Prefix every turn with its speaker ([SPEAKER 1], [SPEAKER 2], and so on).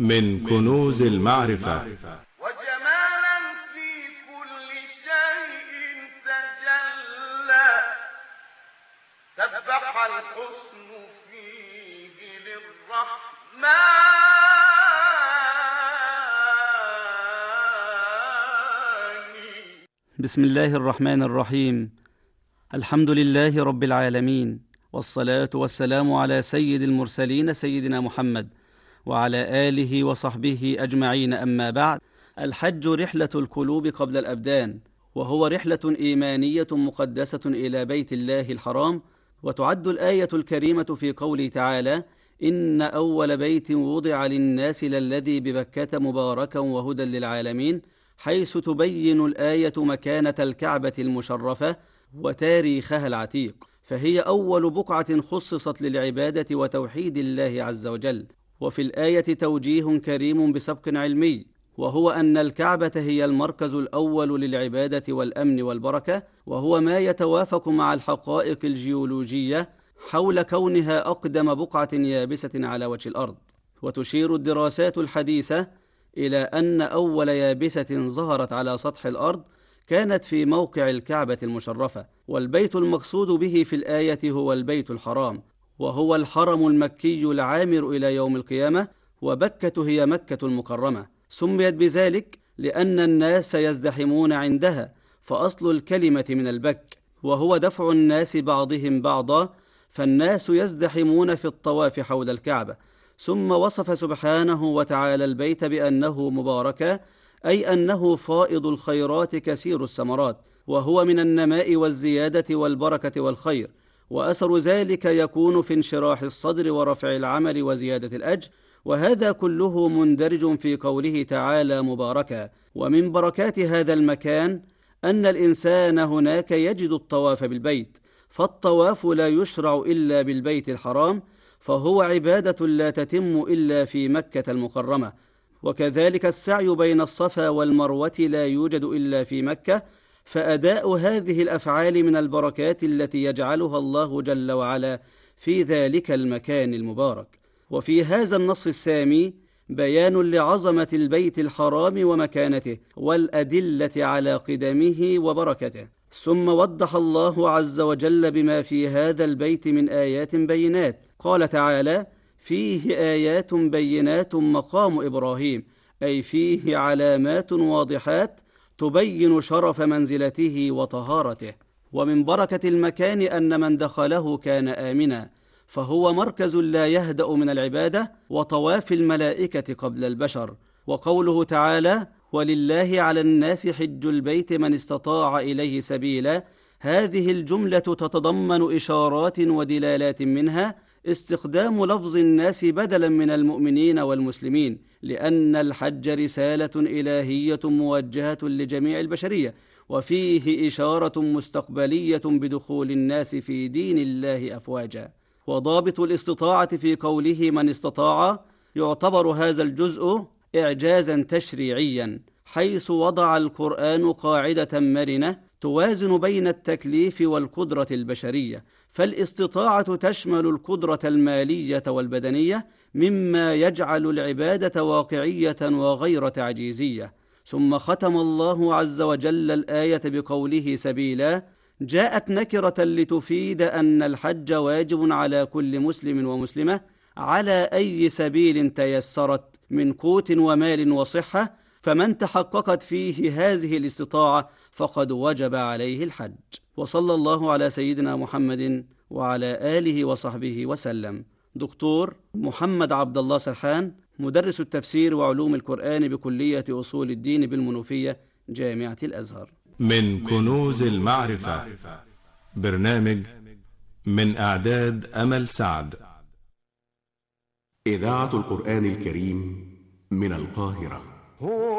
[SPEAKER 1] من كنوز المعرفة.
[SPEAKER 2] وجمالا في كل شيء تجلى، سبح الحسن فيه للرحمن.
[SPEAKER 3] بسم الله الرحمن الرحيم. الحمد لله رب العالمين، والصلاة والسلام على سيد المرسلين سيدنا محمد وعلى آله وصحبه أجمعين. أما بعد، الحج رحلة القلوب قبل الأبدان، وهو رحلة إيمانية مقدسة إلى بيت الله الحرام. وتعد الآية الكريمة في قوله تعالى: إن أول بيت وضع للناس للذي ببكة مباركا وهدى للعالمين، حيث تبين الآية مكانة الكعبة المشرفة وتاريخها العتيق، فهي أول بقعة خصصت للعبادة وتوحيد الله عز وجل. وفي الآية توجيه كريم بسبق علمي، وهو أن الكعبة هي المركز الأول للعبادة والأمن والبركة، وهو ما يتوافق مع الحقائق الجيولوجية حول كونها أقدم بقعة يابسة على وجه الأرض. وتشير الدراسات الحديثة إلى أن أول يابسة ظهرت على سطح الأرض كانت في موقع الكعبة المشرفة. والبيت المقصود به في الآية هو البيت الحرام، وهو الحرم المكي العامر إلى يوم القيامة، وبكة هي مكة المكرمة. سميت بذلك لأن الناس يزدحمون عندها، فأصل الكلمة من البك، وهو دفع الناس بعضهم بعضا، فالناس يزدحمون في الطواف حول الكعبة. ثم وصف سبحانه وتعالى البيت بأنه مباركا، أي أنه فائض الخيرات كثير الثمرات، وهو من النماء والزيادة والبركة والخير، وأثر ذلك يكون في انشراح الصدر ورفع العمل وزيادة الأجر، وهذا كله مندرج في قوله تعالى مباركا. ومن بركات هذا المكان أن الإنسان هناك يجد الطواف بالبيت، فالطواف لا يشرع إلا بالبيت الحرام، فهو عبادة لا تتم إلا في مكة المكرمة. وكذلك السعي بين الصفا والمروة لا يوجد إلا في مكة، فأداء هذه الأفعال من البركات التي يجعلها الله جل وعلا في ذلك المكان المبارك. وفي هذا النص السامي بيان لعظمة البيت الحرام ومكانته والأدلة على قدمه وبركته. ثم وضح الله عز وجل بما في هذا البيت من آيات بينات. قال تعالى: فيه آيات بينات مقام إبراهيم، أي فيه علامات واضحات تبين شرف منزلته وطهارته. ومن بركة المكان أن من دخله كان آمنا، فهو مركز لا يهدأ من العبادة وطواف الملائكة قبل البشر. وقوله تعالى: ولله على الناس حج البيت من استطاع إليه سبيلا، هذه الجملة تتضمن إشارات ودلالات، منها استخدام لفظ الناس بدلا من المؤمنين والمسلمين، لأن الحج رسالة إلهية موجهة لجميع البشرية، وفيه إشارة مستقبلية بدخول الناس في دين الله أفواجا. وضابط الاستطاعة في قوله من استطاع يعتبر هذا الجزء إعجازا تشريعيا، حيث وضع القرآن قاعدة مرنة توازن بين التكليف والقدرة البشرية، فالاستطاعة تشمل القدرة المالية والبدنية، مما يجعل العبادة واقعية وغير تعجيزية. ثم ختم الله عز وجل الآية بقوله سبيلا، جاءت نكرة لتفيد أن الحج واجب على كل مسلم ومسلمة على أي سبيل تيسرت من قوت ومال وصحة، فمن تحققت فيه هذه الاستطاعة فقد وجب عليه الحج. وصلى الله على سيدنا محمد وعلى آله وصحبه وسلم. دكتور محمد عبد الله سرحان، مدرس التفسير وعلوم القرآن بكلية أصول الدين بالمنوفية، جامعة الأزهر.
[SPEAKER 1] من كنوز المعرفة، برنامج من إعداد أمل سعد.
[SPEAKER 4] إذاعة القرآن الكريم من القاهرة.